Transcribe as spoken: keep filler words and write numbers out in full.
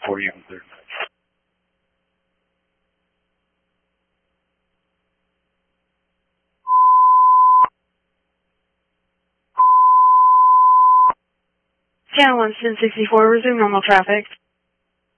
for you. Channel one ten sixty-four, resume normal traffic.